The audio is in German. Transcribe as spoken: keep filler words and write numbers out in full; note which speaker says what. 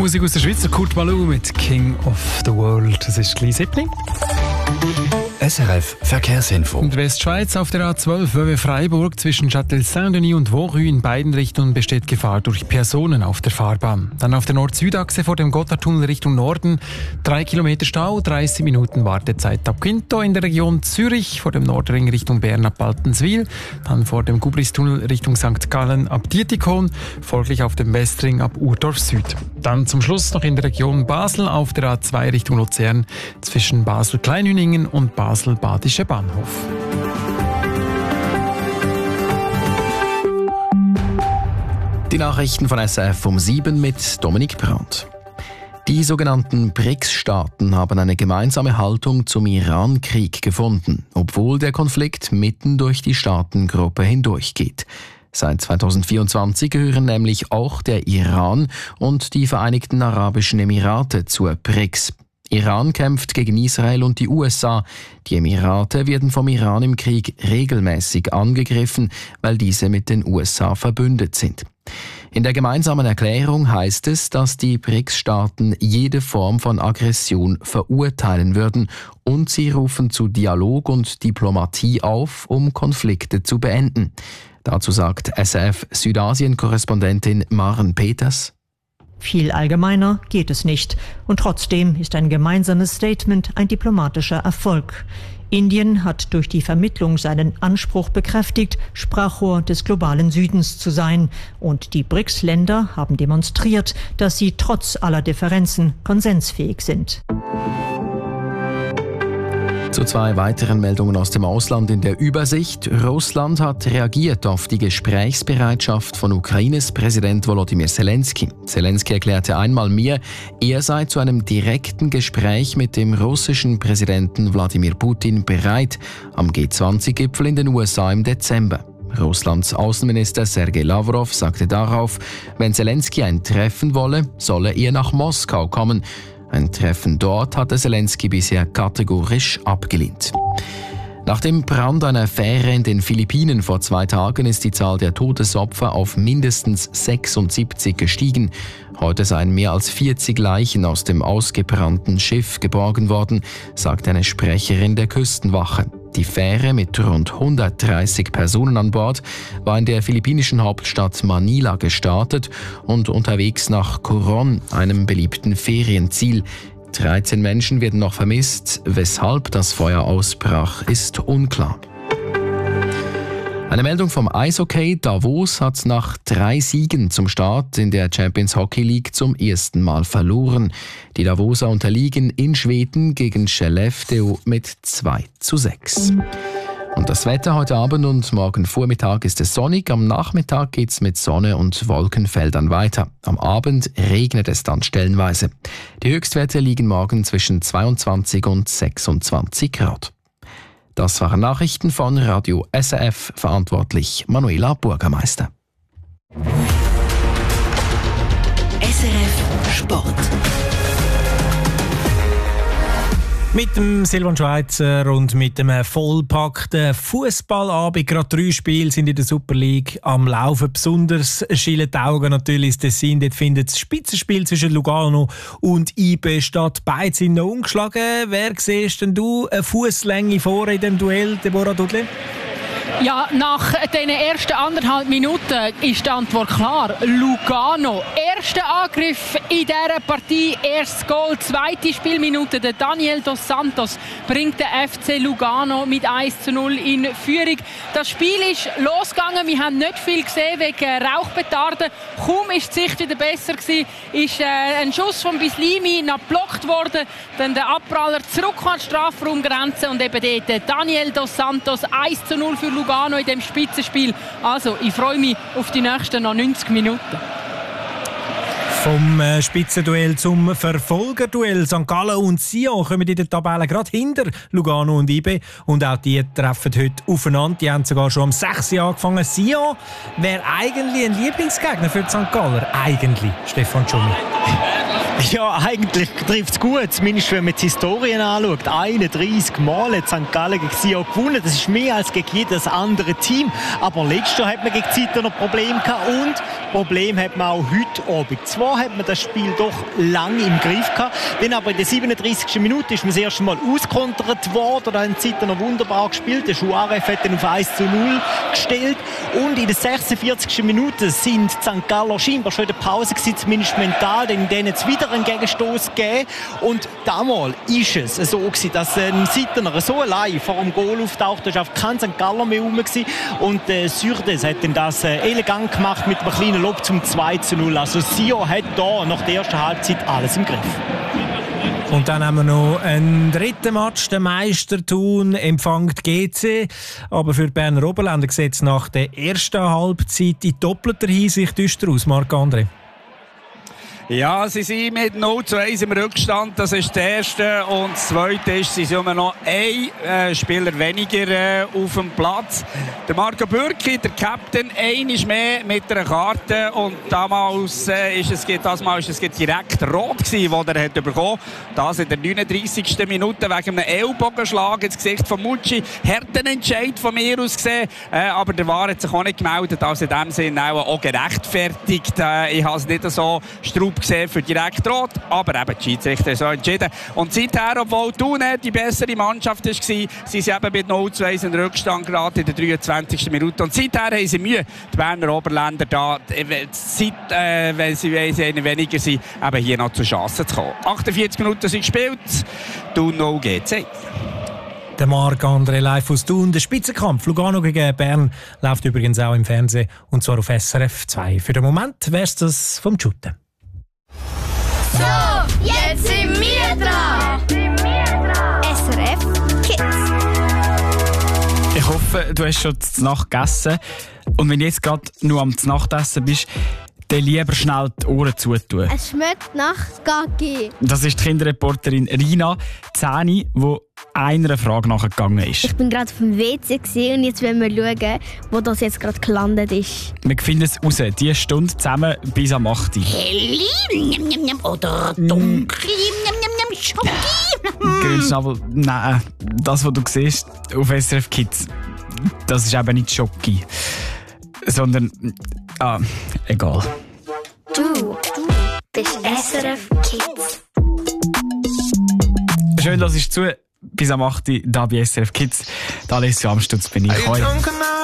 Speaker 1: Musik aus der Schweiz, Kurt Ballou mit King of the World. Das ist gleich siebzehn.
Speaker 2: S R F Verkehrsinfo.
Speaker 1: In der Westschweiz auf der A zwölf Vevey-Freiburg zwischen Châtel-Saint-Denis und Vorrue in beiden Richtungen besteht Gefahr durch Personen auf der Fahrbahn. Dann auf der Nord-Süd-Achse vor dem Gotthardtunnel Richtung Norden drei Kilometer Stau, dreißig Minuten Wartezeit ab Quinto. In der Region Zürich vor dem Nordring Richtung Bern ab Baltenswil, dann vor dem Gubristunnel Richtung Sankt Gallen ab Dietikon, folglich auf dem Westring ab Urdorf Süd. Dann zum Schluss noch in der Region Basel auf der A zwei Richtung Luzern zwischen Basel-Kleinhüningen und Basel-Badische Bahnhof.
Speaker 2: Die Nachrichten von S R F um sieben mit Dominik Brandt. Die sogenannten B R I C S-Staaten haben eine gemeinsame Haltung zum Iran-Krieg gefunden, obwohl der Konflikt mitten durch die Staatengruppe hindurchgeht. Seit zweitausendvierundzwanzig gehören nämlich auch der Iran und die Vereinigten Arabischen Emirate zur B R I C S. Iran kämpft gegen Israel und die U S A. Die Emirate werden vom Iran im Krieg regelmäßig angegriffen, weil diese mit den U S A verbündet sind. In der gemeinsamen Erklärung heißt es, dass die B R I C S-Staaten jede Form von Aggression verurteilen würden und sie rufen zu Dialog und Diplomatie auf, um Konflikte zu beenden. Dazu sagt S R F-Südasien-Korrespondentin Maren Peters:
Speaker 3: Viel allgemeiner geht es nicht. Und trotzdem ist ein gemeinsames Statement ein diplomatischer Erfolg. Indien hat durch die Vermittlung seinen Anspruch bekräftigt, Sprachrohr des globalen Südens zu sein. Und die B R I C S-Länder haben demonstriert, dass sie trotz aller Differenzen konsensfähig sind.
Speaker 2: Zu zwei weiteren Meldungen aus dem Ausland in der Übersicht. Russland hat reagiert auf die Gesprächsbereitschaft von Ukraines Präsident Volodymyr Zelensky. Zelensky erklärte einmal mehr, er sei zu einem direkten Gespräch mit dem russischen Präsidenten Wladimir Putin bereit, am G zwanzig Gipfel in den U S A im Dezember. Russlands Außenminister Sergei Lavrov sagte darauf, wenn Zelensky ein Treffen wolle, solle er nach Moskau kommen. Ein Treffen dort hatte Zelensky bisher kategorisch abgelehnt. Nach dem Brand einer Fähre in den Philippinen vor zwei Tagen ist die Zahl der Todesopfer auf mindestens sechsundsiebzig gestiegen. Heute seien mehr als vierzig Leichen aus dem ausgebrannten Schiff geborgen worden, sagt eine Sprecherin der Küstenwache. Die Fähre mit rund hundertdreißig Personen an Bord war in der philippinischen Hauptstadt Manila gestartet und unterwegs nach Coron, einem beliebten Ferienziel. dreizehn Menschen werden noch vermisst. Weshalb das Feuer ausbrach, ist unklar. Eine Meldung vom Eishockey. Davos hat nach drei Siegen zum Start in der Champions Hockey League zum ersten Mal verloren. Die Davoser unterliegen in Schweden gegen Skellefteå mit zwei zu sechs. Und das Wetter heute Abend und morgen Vormittag ist es sonnig. Am Nachmittag geht es mit Sonne und Wolkenfeldern weiter. Am Abend regnet es dann stellenweise. Die Höchstwerte liegen morgen zwischen zweiundzwanzig und sechsundzwanzig Grad. Das waren Nachrichten von Radio S R F, verantwortlich Manuela Bürgermeister.
Speaker 4: S R F Sport.
Speaker 5: Mit dem Silvan Schweizer und mit dem vollpackten Fußballabend. Gerade drei Spiele sind in der Super League am Laufen. Besonders schielen die Augen natürlich ins Tessin. Dort findet das Spitzenspiel zwischen Lugano und I B statt. Beide sind noch ungeschlagen. Wer siehst denn du eine Fußlänge vor in dem Duell, Deborah Dudley?
Speaker 6: Ja, nach den ersten anderthalb Minuten ist die Antwort klar. Lugano. Erster Angriff in dieser Partie. Erstes Goal. Zweite Spielminute. Der Daniel dos Santos bringt den F C Lugano mit eins zu null in Führung. Das Spiel ist losgegangen. Wir haben nicht viel gesehen wegen Rauchpetarden. Kaum ist die Sicht wieder besser gewesen, ist äh, ein Schuss von Bislimi noch geblockt worden. Dann der Abpraller zurück an die Strafraumgrenze und eben dort Daniel dos Santos eins zu null für Lugano in dem Spitzenspiel. Also, ich freue mich auf die nächsten noch neunzig Minuten.
Speaker 5: Vom äh, Spitzenduell zum Verfolgerduell. Sankt Gallen und Sion kommen in der Tabelle gerade hinter Lugano und I B. Und auch die treffen heute aufeinander. Die haben sogar schon am sechs Uhr angefangen. Sion wäre eigentlich ein Lieblingsgegner für die Sankt Galler. Eigentlich, Stefan Schumi.
Speaker 7: Ja, eigentlich trifft es gut, zumindest wenn man die Historien anschaut. einunddreissig Mal hat Sankt Gallen gegen Sion gewonnen. Das ist mehr als gegen jedes andere Team. Aber letztes Jahr hat man gegen Ziter noch Probleme gehabt und Problem hat man auch heute Abend. Zwar hat man das Spiel doch lang im Griff gehabt, dann aber in der siebenunddreißigsten Minute ist man das erste Mal auskontert worden. Da haben Ziter noch wunderbar gespielt. Der Schuaref hat dann auf eins zu null gestellt. Und in der sechsundvierzigsten Minute sind die Sankt Galler scheinbar schon in der Pause gewesen, zumindest mental, denn denen es wieder einen Gegenstoß gegeben. Und damals ist es so gewesen, dass ein Sittener so allein vor dem Goal auftaucht, da war kein Sankt Galler mehr rum gewesen. Und äh, Sürdes hat dann das äh, elegant gemacht mit einem kleinen Lob zum zwei zu null. Also Sion hat da nach der ersten Halbzeit alles im Griff.
Speaker 5: Und dann haben wir noch einen dritten Match. Der Meister Thun empfängt G C. Aber für die Berner Oberländer sieht es nach der ersten Halbzeit in doppelter Hinsicht düster aus. Marc-André.
Speaker 8: Ja, sie sind mit null zu eins im Rückstand. Das ist das Erste. Und das Zweite ist, sie sind noch ein äh, Spieler weniger äh, auf dem Platz. Der Marco Bürki, der Captain, einmal mehr mit einer Karte. Und damals äh, ist es, das Mal ist es direkt rot gewesen, was er hat bekommen. Das in der neununddreissigsten Minute wegen einem Ellbogenschlag ins Gesicht von Mucci. Harten Entscheid von mir aus gesehen. Äh, aber der V A R hat sich auch nicht gemeldet. Also in dem Sinne auch, auch gerechtfertigt. Äh, ich habe es nicht so Straub gesehen für direkt rot, aber eben die Schiedsrichter so entschieden. Und seither, obwohl Thun die bessere Mannschaft war, sind sie eben mit null zu eins in Rückstand gerade in der dreiundzwanzigsten Minute. Und seither haben sie Mühe, die Berner Oberländer da, seit, äh, wenn sie einen weniger sind, eben hier noch zur Chance zu kommen. achtundvierzig Minuten sind gespielt, Thun null G C.
Speaker 5: Der Marc-André live aus Thun. Der Spitzenkampf Lugano gegen Bern läuft übrigens auch im Fernsehen, und zwar auf S R F zwei. Für den Moment wäre es das vom Shooten.
Speaker 9: So, jetzt sind wir dran. S R F Kids.
Speaker 10: Ich hoffe, du hast schon zur Nacht gegessen. Und wenn du jetzt gerade nur am Nachtessen bist, dann lieber schnell die Ohren zutun.
Speaker 9: Es schmeckt nach Gaggi.
Speaker 10: Das ist die Kinderreporterin Rina Zäni, die einer Frage nachgegangen ist.
Speaker 9: Ich bin gerade auf dem W C und jetzt wollen wir schauen, wo das jetzt gerade gelandet ist.
Speaker 10: Wir finden es raus, diese Stunde zusammen bis am acht Uhr.
Speaker 4: Hell oder dunkel, Schoki.
Speaker 10: Grünschnabel, nein, das, was du siehst auf S R F Kids, das ist eben nicht Schoki, sondern, ah, egal.
Speaker 9: Du bist S R F Kids.
Speaker 10: Schön, dass ich zu bis am acht Uhr da bei S R F Kids. Da lässt du am Stutz bin ich.